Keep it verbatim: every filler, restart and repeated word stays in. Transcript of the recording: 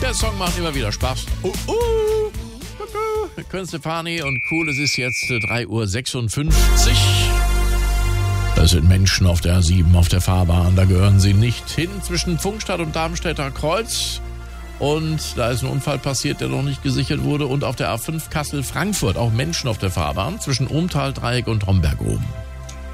Der Song macht immer wieder Spaß. Uh, uh, uh, Gwen Stefani und cool, es ist jetzt drei Uhr sechsundfünfzig. Es sind Menschen auf der A sieben, auf der Fahrbahn. Da gehören sie nicht hin, zwischen Pfungstadt und Darmstädter Kreuz. Und da ist ein Unfall passiert, der noch nicht gesichert wurde. Und auf der A fünf Kassel-Frankfurt auch Menschen auf der Fahrbahn zwischen Ohmtal-Dreieck und Homberg oben.